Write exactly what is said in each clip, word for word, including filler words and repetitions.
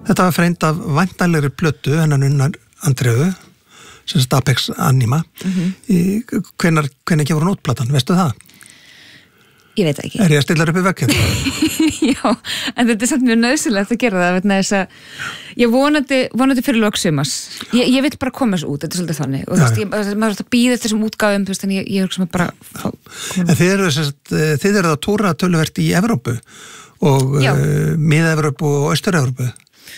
Þetta var freind af væntanlegri plötu hennar Unnar Andreu sem sagt Apex Anima mm-hmm. hvenær, hvenær gefur hún út platan, veistu það? Ég veit ekki. Er ég að stilla upp í vekkjum? Já, en þetta er samt mjög nöðsilegt að gera það, vegna þess að ég vonandi, vonandi fyrir lok sumars. Ég, ég vil bara koma þessu út, þetta er svolítið þannig. Og þú veist, ég, maður er að býða þessum útgáfum, þú veist, en ég, ég hugsa maður bara... Fá, en þið eru, þið eru að túra töluvert í Evrópu og uh, Mið-Evrópu og Austur-Evrópu?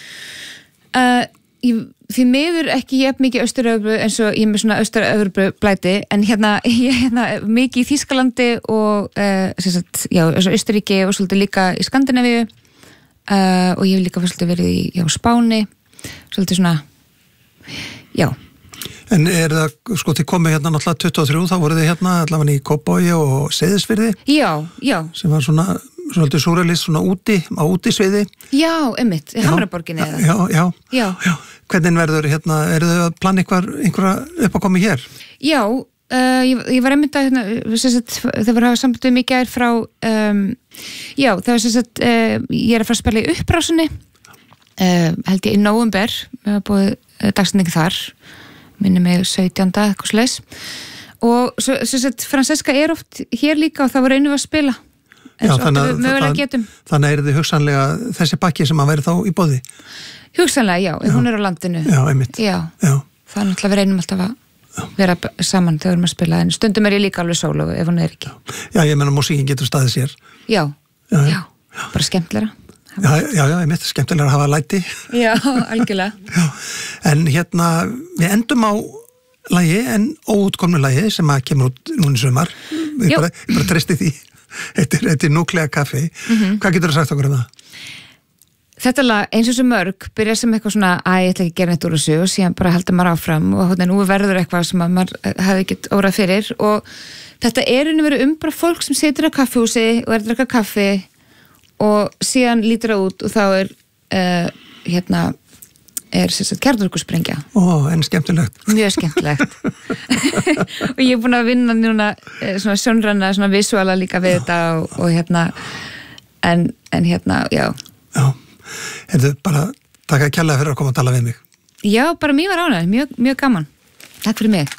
Uh, ég, því miður ekki jafn mikið Austur-Evrópu eins og ég er með svona Austur-Evrópu blæti, en hérna, ég hérna mikið í Þýskalandi og uh, sem sagt, já, Austuríki og svolítið líka í Skandinavíu uh, og ég hef líka svolítið verið í já, Spáni, svolítið svona, já. En er það, sko, þið komið hérna náttúrulega tuttugu og þrjú, þá voruð þið hérna allavega í Kópavogi og Seyðisfirði? Já, já. Sem var svona, svolítið súralist, svona úti, á útisviði? Já, einmitt, í Hamraborginni eða? Já, já, já. já. Hvernig verður hérna, eru þau að plana einhver, einhverja upp að koma hér? Já, uh, ég, ég var einmitt að, hérna, sagt, það var að hafa sambandið mikið er frá, um, já, það var sem sagt, uh, ég er að fara að spila í Upprásinni, uh, held ég í nóvember, við hafa búið uh, dagsendingi þar, minni mig sautjánda eitthvað slags og svo, sem sagt, Francesca er oft hér líka og það var einu að spila eins og oft við mögulega getum. Þannig er þið hugsanlega þessi bakki sem að væri þá í boði? Hugsanlega, já, ef hún er á landinu. Já, einmitt. Já, já. Það er náttúrulega við reynum alltaf að vera saman þegar við erum að spila, en stundum er ég líka alveg sóló ef hún er ekki. Já, ég menna músíkin getur staðið sér. Já, já, já, já. Bara skemmtilega. Já, já, já, ég mitt skemmtilega að hafa læti. Já, algjörlega. Já, en hérna, við endum á lagi, en óútkomnu lagi sem að kemur út núna í sumar. Ég bara, ég bara treysti því. Þetta er, er Núklea kaffi. Mm-hmm. Hvað getur þú sagt okkur um það? Þetta lag, eins og svo mörg, byrja sem eitthvað svona, að ég ætla ekki að gera neitt úr þessu og síðan bara heldur maður áfram og hótt en nú verður eitthvað sem maður hefði ekkert órað fyrir og þetta er einu verið um bara fólk sem situr á kaffihúsi og er að drekka kaffi og síðan lítur það út og þá er uh, hérna er sérstaklega kjarnorkusprengja. Ó, en skemmtilegt. Mjög skemmtilegt. Og ég er búin að vinna núna svona sjónræna, svona visuala líka við já. Þetta og, og hérna en, en hérna, já. Já, hefðu bara takk að kærlega fyrir að koma að tala við mig. Já, bara mjög var ánægð, mjög, mjög gaman. Takk fyrir mig.